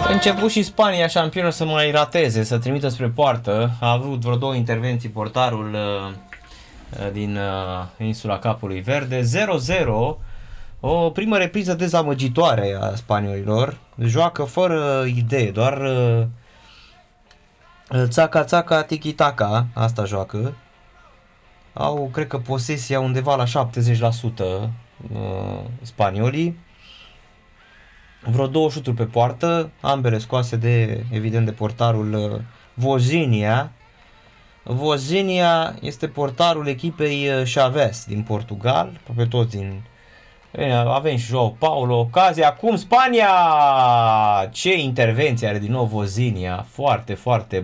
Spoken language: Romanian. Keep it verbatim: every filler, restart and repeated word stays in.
Început și Spania, șampionă, să mai rateze, să trimită spre poartă. A avut vreo două intervenții portarul uh, din uh, insula Capului Verde. zero zero, o primă repriză dezamăgitoare a spaniolilor. Joacă fără idee, doar uh, țaca-țaca, tiki-taka, asta joacă. Au, cred că, posesia undeva la șaptezeci la sută uh, spaniolii. Vreo două șuturi pe poartă, ambele scoase de, evident, de portarul uh, Vozinha. Vozinha este portarul echipei Chaves din Portugal, pe toți din... Avem și João Paulo, ocazie, acum Spania! Ce intervenție are din nou Vozinha, foarte, foarte